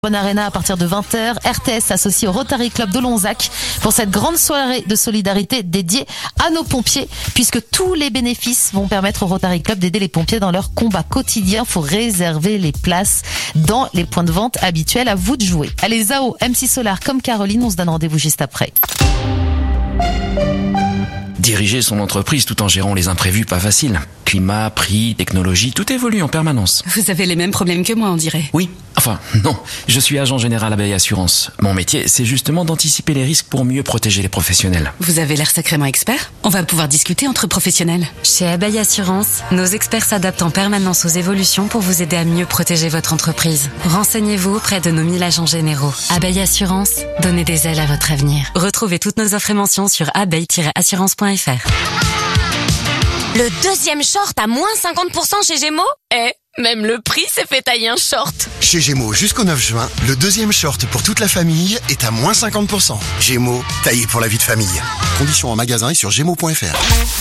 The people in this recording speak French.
Bonne Arena à partir de 20h. RTS s'associe au Rotary Club de Lonzac pour cette grande soirée de solidarité dédiée à nos pompiers, puisque tous les bénéfices vont permettre au Rotary Club d'aider les pompiers dans leur combat quotidien. Faut réserver les places dans les points de vente habituels. À vous de jouer. Allez, Zao, MC Solar comme Caroline, on se donne rendez-vous juste après. Diriger son entreprise tout en gérant les imprévus, pas facile. Climat, prix, technologie, tout évolue en permanence. Vous avez les mêmes problèmes que moi, on dirait. Oui, enfin, non. Je suis agent général Abeille Assurance. Mon métier, c'est justement d'anticiper les risques pour mieux protéger les professionnels. Vous avez l'air sacrément expert. On va pouvoir discuter entre professionnels. Chez Abeille Assurance, nos experts s'adaptent en permanence aux évolutions pour vous aider à mieux protéger votre entreprise. Renseignez-vous auprès de nos 1000 agents généraux. Abeille Assurance, donnez des ailes à votre avenir. Retrouvez toutes nos offres et mentions sur abeille-assurance.fr. Le deuxième short à moins 50% chez Gémeaux ? Même le prix s'est fait tailler un short. Chez Gémeaux, jusqu'au 9 juin, le deuxième short pour toute la famille est à moins 50%. Gémeaux, taillé pour la vie de famille. Conditions en magasin et sur gémeaux.fr.